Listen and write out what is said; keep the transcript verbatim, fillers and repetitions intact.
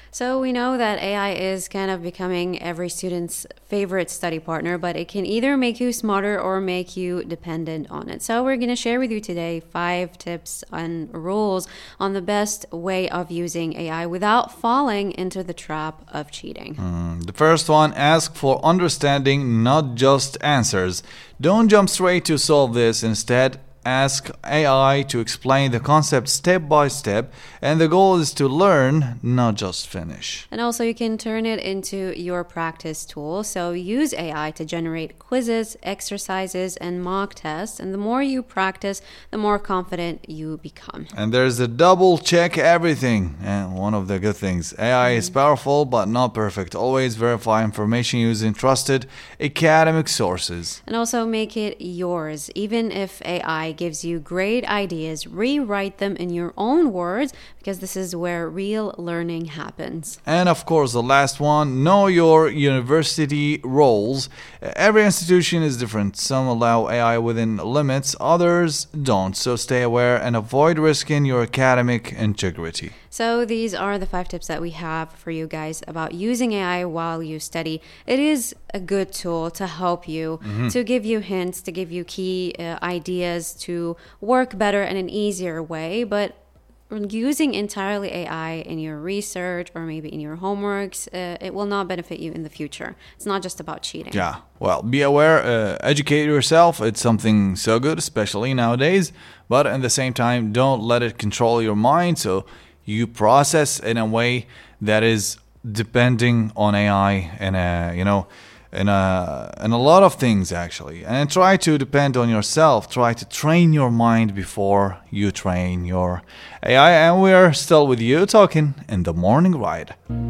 So we know that A I is kind of becoming every student's favorite study partner, but it can either make you smarter or make you dependent on it. So we're going to share with you today five tips and rules on the best way of using A I without falling into the trap of cheating. Mm, the first one, ask for understanding, not just answers. Don't jump straight to solve this. Instead, ask A I to explain the concept step by step, and the goal is to learn, not just finish. And also, you can turn it into your practice tool. So use A I to generate quizzes, exercises, and mock tests. And the more you practice, the more confident you become. And there's the double check everything. And one of the good things, A I is powerful but not perfect. Always verify information using trusted academic sources. And also make it yours. Even if A I gives you great ideas, rewrite them in your own words, because this is where real learning happens. And of course, the last one, know your university roles. Every institution is different. Some allow A I within limits, others don't. So stay aware and avoid risking your academic integrity. So these are the five tips that we have for you guys about using A I while you study. It is a good tool to help you, mm-hmm. to give you hints, to give you key uh, ideas to work better in an easier way. But using entirely A I in your research or maybe in your homeworks, uh, it will not benefit you in the future. It's not just about cheating. Yeah, well, be aware, uh, educate yourself. It's something so good, especially nowadays. But at the same time, don't let it control your mind. So you process in a way that is depending on A I and, uh, you know, in a, in a lot of things, actually. And try to depend on yourself. Try to train your mind before you train your A I. And we're still with you talking in the morning ride.